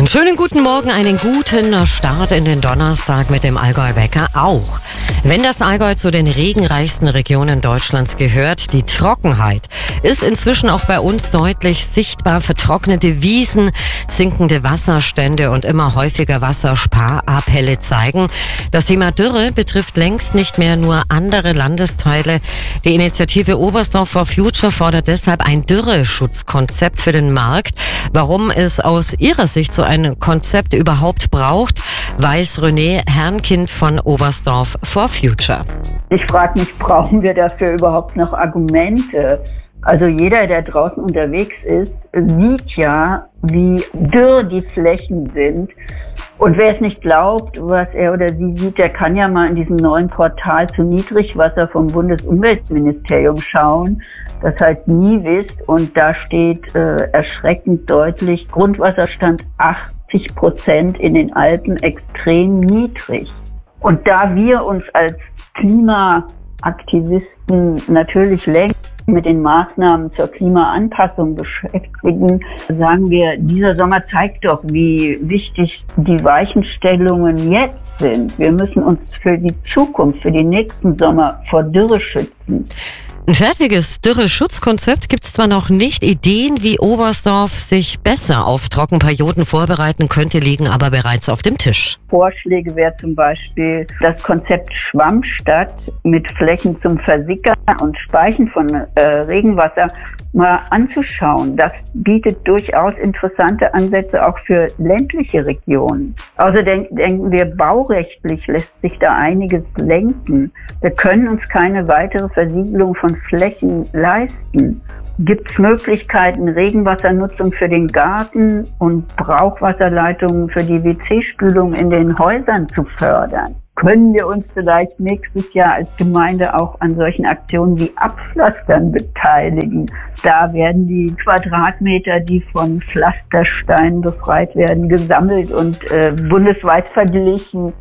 Schönen guten Morgen, einen guten Start in den Donnerstag mit dem Allgäu-Wecker auch. Wenn das Allgäu zu den regenreichsten Regionen Deutschlands gehört, die Trockenheit ist inzwischen auch bei uns deutlich sichtbar. Vertrocknete Wiesen, sinkende Wasserstände und immer häufiger Wassersparappelle zeigen, das Thema Dürre betrifft längst nicht mehr nur andere Landesteile. Die Initiative Oberstdorf for Future fordert deshalb ein Dürreschutzkonzept für den Markt. Warum es aus ihrer Sicht so ein Konzept überhaupt braucht, weiß René Herrnkind von Oberstdorf for Future. Ich frage mich, brauchen wir dafür überhaupt noch Argumente? Also jeder, der draußen unterwegs ist, sieht ja, wie dürr die Flächen sind. Und wer es nicht glaubt, was er oder sie sieht, der kann ja mal in diesem neuen Portal zu Niedrigwasser vom Bundesumweltministerium schauen. Das heißt NIWIS, und da steht erschreckend deutlich, Grundwasserstand 80% in den Alpen, extrem niedrig. Und da wir uns als Klimaaktivisten natürlich längst mit den Maßnahmen zur Klimaanpassung beschäftigen, sagen wir, dieser Sommer zeigt doch, wie wichtig die Weichenstellungen jetzt sind. Wir müssen uns für die Zukunft, für die nächsten Sommer vor Dürre schützen. Ein fertiges Dürreschutzkonzept gibt es zwar noch nicht, Ideen, wie Oberstdorf sich besser auf Trockenperioden vorbereiten könnte, liegen aber bereits auf dem Tisch. Vorschläge wäre zum Beispiel das Konzept Schwammstadt mit Flächen zum Versickern und Speichern von Regenwasser mal anzuschauen. Das bietet durchaus interessante Ansätze auch für ländliche Regionen. Außerdem denken wir, baurechtlich lässt sich da einiges lenken. Wir können uns keine weitere Versiegelung von Flächen leisten. Gibt es Möglichkeiten, Regenwassernutzung für den Garten und Brauchwasserleitungen für die WC-Spülung in den Häusern zu fördern? Können wir uns vielleicht nächstes Jahr als Gemeinde auch an solchen Aktionen wie Abpflastern beteiligen? Da werden die Quadratmeter, die von Pflastersteinen befreit werden, gesammelt und bundesweit verglichen.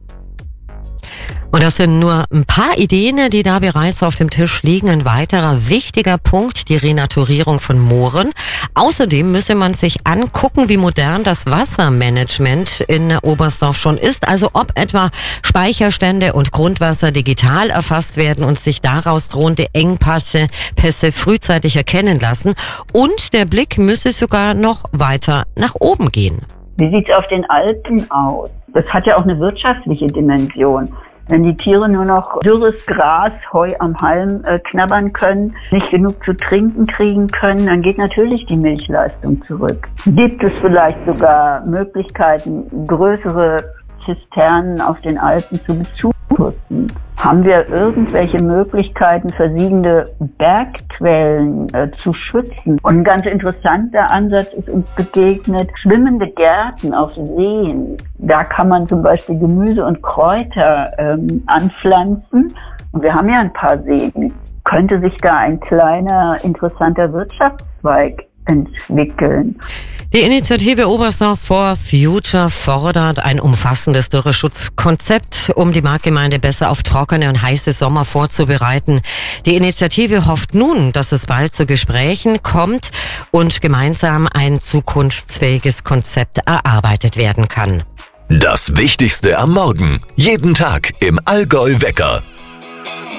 Und das sind nur ein paar Ideen, die da bereits auf dem Tisch liegen. Ein weiterer wichtiger Punkt, die Renaturierung von Mooren. Außerdem müsse man sich angucken, wie modern das Wassermanagement in Oberstdorf schon ist. Also ob etwa Speicherstände und Grundwasser digital erfasst werden und sich daraus drohende Pässe frühzeitig erkennen lassen. Und der Blick müsse sogar noch weiter nach oben gehen. Wie sieht's auf den Alpen aus? Das hat ja auch eine wirtschaftliche Dimension. Wenn die Tiere nur noch dürres Gras, Heu am Halm knabbern können, nicht genug zu trinken kriegen können, dann geht natürlich die Milchleistung zurück. Gibt es vielleicht sogar Möglichkeiten, größere Zisternen auf den Alpen zu bezuschussen? Haben wir irgendwelche Möglichkeiten, versiegende Bergquellen zu schützen? Und ein ganz interessanter Ansatz ist uns begegnet, schwimmende Gärten auf Seen. Da kann man zum Beispiel Gemüse und Kräuter anpflanzen. Und wir haben ja ein paar Seen. Könnte sich da ein kleiner, interessanter Wirtschaftszweig entwickeln? Die Initiative Oberstdorf for Future fordert ein umfassendes Dürreschutzkonzept, um die Marktgemeinde besser auf trockene und heiße Sommer vorzubereiten. Die Initiative hofft nun, dass es bald zu Gesprächen kommt und gemeinsam ein zukunftsfähiges Konzept erarbeitet werden kann. Das Wichtigste am Morgen. Jeden Tag im Allgäu-Wecker.